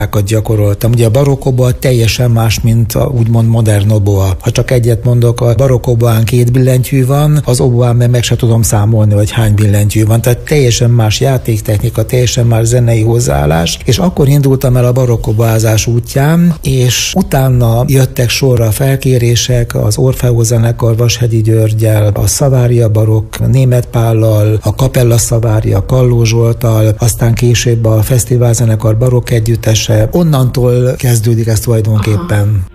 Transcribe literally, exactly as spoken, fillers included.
gyakoroltam. Ugye a barokkóboa teljesen más, mint a úgymond modern oboa. Ha csak egyet mondok, a barokkoboán két billentyű van, az oboán meg se tudom számolni, hogy hány billentyű van. Tehát teljesen más játéktechnika, teljesen más zenei hozzáállás, és akkor indultam el a barokkobázás útján, és utána jöttek sorra a felkérések, az Orfeó zenekar Vashegyi Györggyel, a Szavária barokk Németh Pállal, a Kapella Szavária Kalló Zsolttal, aztán később a Fesztiválzenekar barokk együttese. Onnantól kezdődik ez tulajdonképpen. Aha.